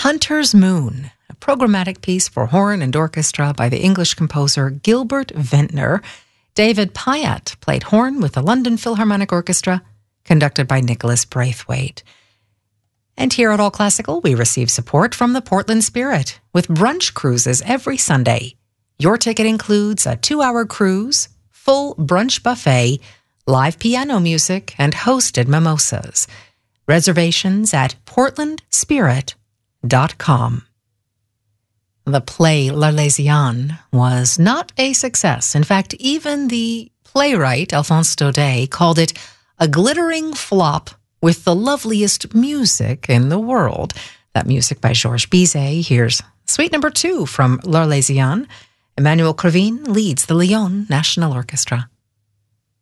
Hunter's Moon, a programmatic piece for horn and orchestra by the English composer Gilbert Ventnor. David Pyatt played horn with the London Philharmonic Orchestra, conducted by Nicholas Braithwaite. And here at All Classical, we receive support from the Portland Spirit with brunch cruises every Sunday. Your ticket includes a 2-hour cruise, full brunch buffet, live piano music, and hosted mimosas. Reservations at portlandspirit.com. The play L'Arlésienne was not a success. In fact, even the playwright, Alphonse Daudet, called it a glittering flop with the loveliest music in the world. That music by Georges Bizet. Here's Suite Number 2 from L'Arlésienne. Emmanuel Krivine leads the Lyon National Orchestra.